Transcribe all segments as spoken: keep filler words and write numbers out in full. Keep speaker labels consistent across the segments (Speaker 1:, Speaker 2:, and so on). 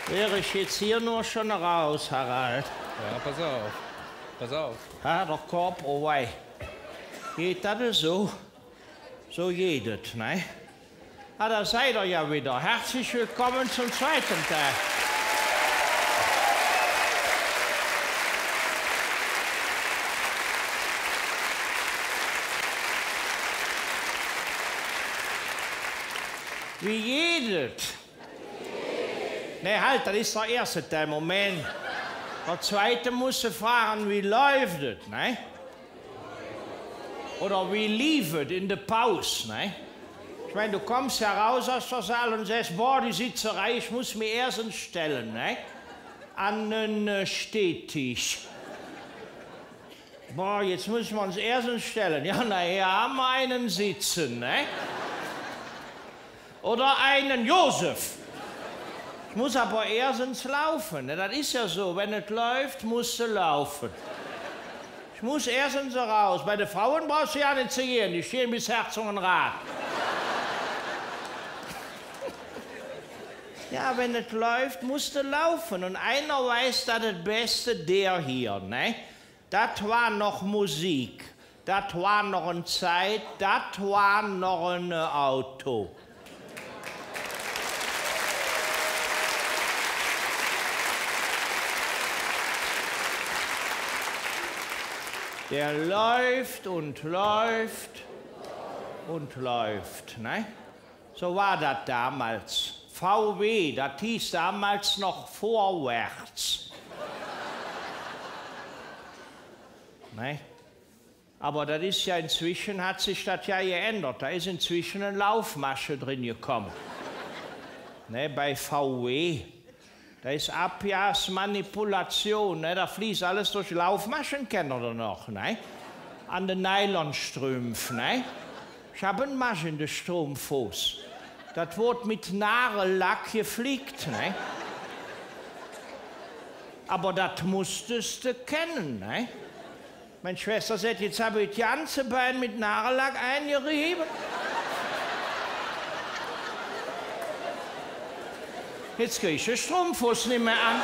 Speaker 1: Wäre ich jetzt hier nur schon raus, Harald.
Speaker 2: Ja, pass auf. Pass auf.
Speaker 1: Ja, der Korb, oh wei. Geht das so? So geht es, ne? Ah, da seid ihr ja wieder. Herzlich willkommen zum zweiten Teil. Wie jedes. Ne, halt, das ist der erste Teil, Moment. Der zweite muss fragen, wie läuft es, ne? Oder wie lief es in der Pause, ne? Ich meine, du kommst heraus aus der Saal und sagst, boah, die Sitzerei, ich muss mich erstens stellen, ne? An den äh, Stehtisch. Boah, jetzt müssen wir uns erstens stellen. Ja, nachher haben wir einen sitzen, ne? Oder einen Josef. Ich muss aber erstens laufen. Ne? Das ist ja so, wenn es läuft, musst du laufen. Ich muss erstens raus. Bei den Frauen brauchst du ja nicht zu gehen, die stehen bis Herzogenrath. Ja, wenn es läuft, musst du laufen. Und einer weiß, dass das Beste der hier, ne? Das war noch Musik. Das war noch eine Zeit. Das war noch ein Auto. Der läuft und läuft und läuft, ne? So war das damals. V W, das hieß damals noch vorwärts. Ne? Aber das ist ja inzwischen, hat sich das ja geändert. Da ist inzwischen eine Laufmasche drin gekommen. Ne? Bei V W. Da ist Abjahrsmanipulation, ne? Da fließt alles durch Laufmaschen, kennt ihr noch, ne? An den Nylonstrümpfen, ne? Ich habe einen Masch in den Strumpffuß. Das wird mit Nagellack geflickt, ne? Aber das musstest du kennen, ne? Meine Schwester sagt, jetzt habe ich das ganze Bein mit Nagellack eingerieben. Jetzt krieg ich den Strumpffuß nicht mehr an.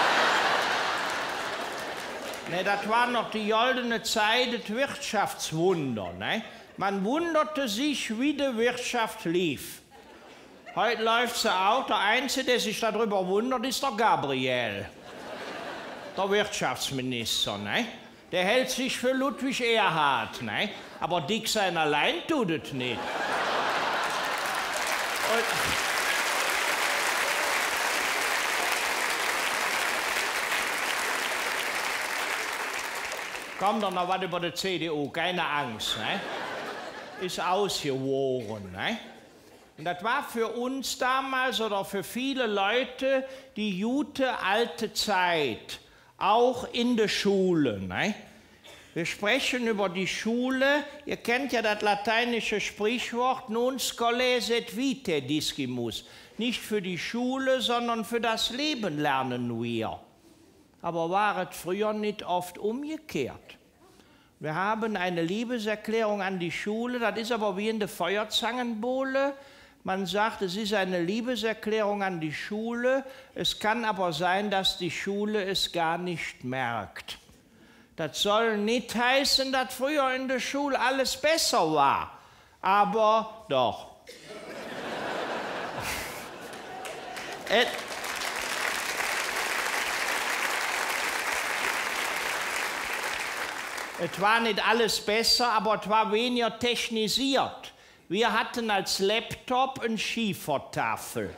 Speaker 1: Ne, das war noch die goldene Zeit, das Wirtschaftswunder. Ne? Man wunderte sich, wie die Wirtschaft lief. Heute läuft sie auch. Der Einzige, der sich darüber wundert, ist der Gabriel. Der Wirtschaftsminister. Ne? Der hält sich für Ludwig Erhard. Ne? Aber dick sein allein tut es nicht. Und kommt doch noch was über die C D U, keine Angst, ne? Ist ausgewogen, ne? Und das war für uns damals oder für viele Leute die gute alte Zeit, auch in der Schule, ne? Wir sprechen über die Schule, ihr kennt ja das lateinische Sprichwort, nun scoles et vitae discimus. Nicht für die Schule, sondern für das Leben lernen wir. Aber war es früher nicht oft umgekehrt? Wir haben eine Liebeserklärung an die Schule, das ist aber wie in der Feuerzangenbowle. Man sagt, es ist eine Liebeserklärung an die Schule, es kann aber sein, dass die Schule es gar nicht merkt. Das soll nicht heißen, dass früher in der Schule alles besser war, aber doch. Et Es war nicht alles besser, aber es war weniger technisiert. Wir hatten als Laptop eine Schiefertafel.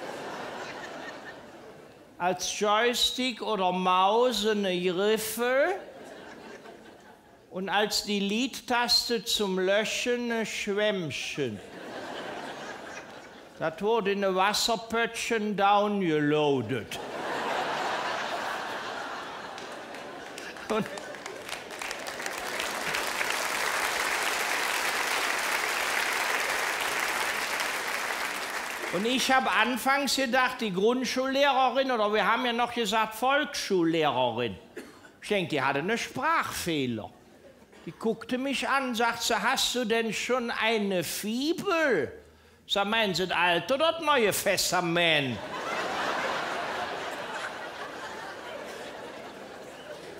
Speaker 1: Als Joystick oder Maus eine Griffel. Und als die Delete-Taste zum Löschen ein Schwämmchen. Das wurde in ein Wasserpöttchen downgeloadet. Und Und ich habe anfangs gedacht, die Grundschullehrerin, oder wir haben ja noch gesagt Volksschullehrerin, ich denke, die hatte einen Sprachfehler. Die guckte mich an und sagte, hast du denn schon eine Fibel? Sag, meinen Sie das Alte oder das Neue Testament?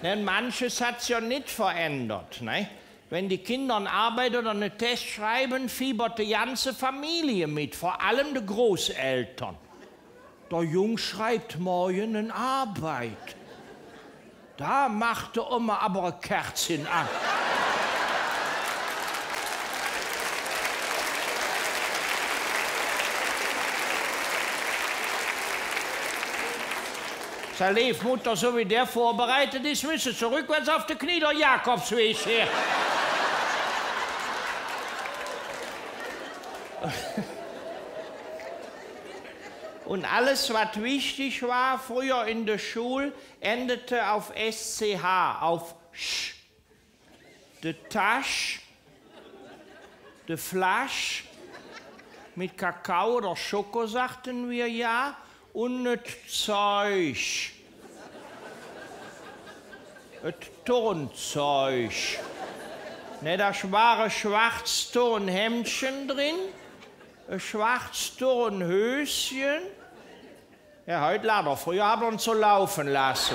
Speaker 1: Denn manches hat sich ja nicht verändert. Ne? Wenn die Kinder eine Arbeit oder einen Test schreiben, fiebert die ganze Familie mit, vor allem die Großeltern. Der Jung schreibt morgen eine Arbeit. Da macht die Oma aber ein Kerzchen an. Da lief Mutter, so wie der vorbereitet ist, müsse zurückwärts auf den Knie der Jakobsweg her. Und alles, was wichtig war früher in der Schule, endete auf S C H, auf Sch. De Tasch, de Flasch, mit Kakao oder Schoko sagten wir ja, und das Zeug. Das Turnzeug. Ne, da war ein schwarzes Turnhemdchen drin, ein schwarzes Turnhöschen. Ja, heute leider. Früher hat er uns so laufen lassen.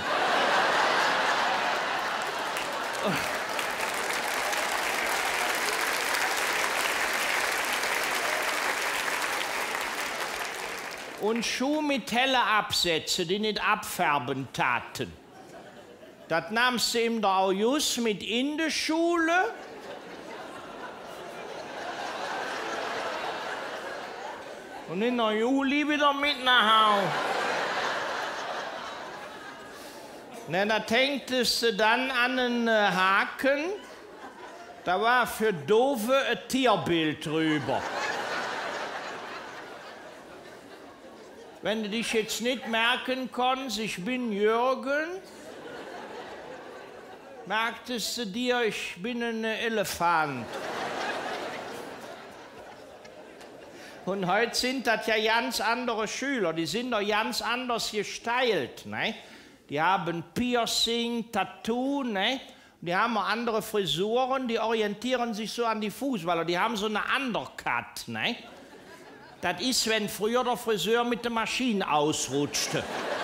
Speaker 1: Und Schuhe mit hellen Absätzen, die nicht abfärben taten. Das nahmst du ihm der Aujus mit in die Schule. Und in der Juli wieder mit nach Hause. Na, da hängtest du dann an einen Haken. Da war für Doofe ein Tierbild drüber. Wenn du dich jetzt nicht merken konntest, ich bin Jürgen, merktest du dir, ich bin ein Elefant. Und heute sind das ja ganz andere Schüler, die sind doch ganz anders gestylt. Ne? Die haben Piercing, Tattoo, ne? Die haben auch andere Frisuren, die orientieren sich so an die Fußballer, die haben so eine Undercut. Ne? Das ist, wenn früher der Friseur mit der Maschine ausrutschte.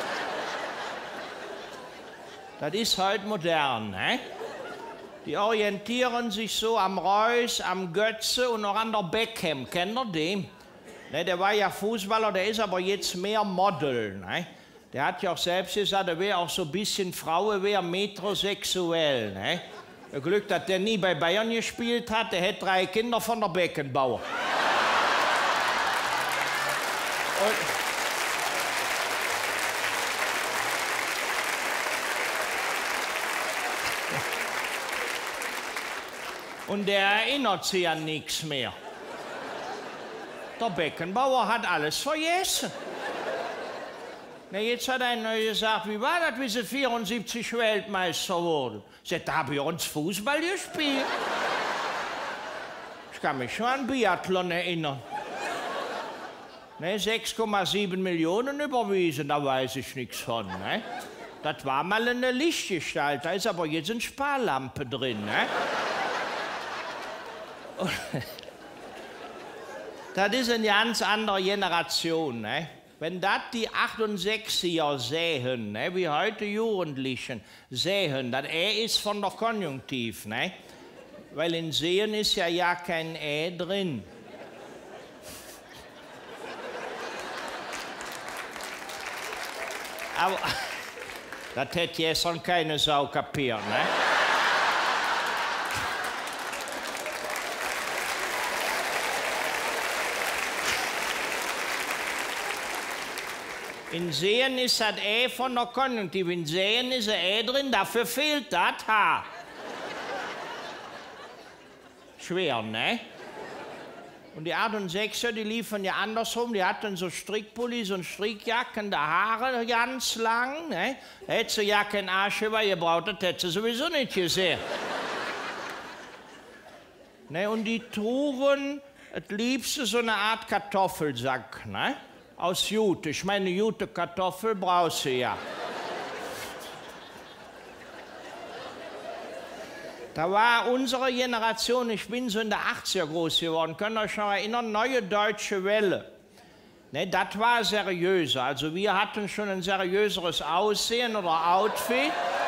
Speaker 1: Das ist heute modern. Ne? Die orientieren sich so am Reus, am Götze und noch an der Beckham. Kennt ihr den? Ne, der war ja Fußballer, der ist aber jetzt mehr Model. Ne? Der hat ja auch selbst gesagt, er wäre auch so ein bisschen Frau, er wäre metrosexuell. Ne? Glück, dass der nie bei Bayern gespielt hat, der hätte drei Kinder von der Beckenbauer. Und, und der erinnert sich an nichts mehr. Der Beckenbauer hat alles vergessen. Na, jetzt hat einer gesagt, wie war das, wie sie vierundsiebzig Weltmeister wurden? Sagt, da habe ich uns Fußball gespielt. Ich kann mich schon an Biathlon erinnern. Ne, sechs Komma sieben Millionen überwiesen, da weiß ich nichts von. Ne? Das war mal eine Lichtgestalt, da ist aber jetzt eine Sparlampe drin. Ne? Das ist eine ganz andere Generation. Ne? Wenn das die achtundsechziger sehen, ne, wie heute Jugendlichen sehen, dann er ist von der Konjunktiv. Ne? Weil in Sehen ist ja ja kein Ä drin. Aber das hätte jetzt schon keine Sau kapiert, ne? In Sehen ist das Ä von der Konjunktiv. In Sehen ist ein Ä drin, dafür fehlt das H. Schwer, ne? Und die achtundsechziger, die liefen ja andersrum, die hatten so Strickpullis und Strickjacken, die Haare ganz lang. Ne? Da hätte sie ja keinen Arsch gebraucht, das hätte sie sowieso nicht gesehen. Ne? Und die trugen das Liebste so eine Art Kartoffelsack, ne? Aus Jute. Ich meine, Jute Kartoffel brauchst du ja. Da war unsere Generation, ich bin so in der achtziger groß geworden, könnt ihr euch noch erinnern, Neue Deutsche Welle. Ne, das war seriöser, also wir hatten schon ein seriöseres Aussehen oder Outfit.